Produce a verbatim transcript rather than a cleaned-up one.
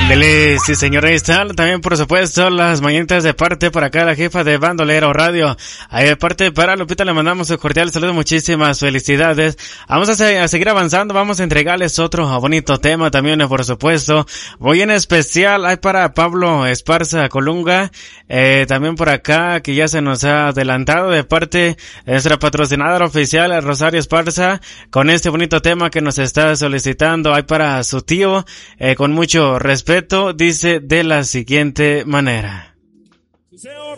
Dele, sí señor, ahí está. También por supuesto las mañanitas de parte para acá la jefa de Bandolero Radio. Ahí de parte para Lupita le mandamos un cordial saludo, muchísimas felicidades. Vamos a, se- a seguir avanzando, vamos a entregarles otro bonito tema también, por supuesto. Voy en especial, hay para Pablo Esparza Colunga, eh, también por acá que ya se nos ha adelantado de parte de nuestra patrocinadora oficial Rosario Esparza con este bonito tema que nos está solicitando. Hay para su tío, eh, con mucho respeto, dice de la siguiente manera.